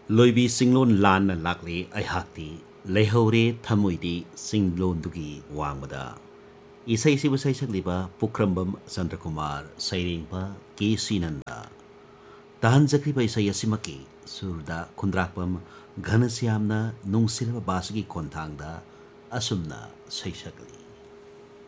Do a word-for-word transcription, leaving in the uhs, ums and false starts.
Loibi singlon lan na lakli ay hakti lehore thamoidi singlon dugi wangmada. Isay sibu say sagliba Pukrambam Chandrakumar Sairengpa K. Sinanda. Tahan zakriba isay asimaki surda khundrakpam Ghanashyamna nungsilba basgi konthangda asumna say sakli.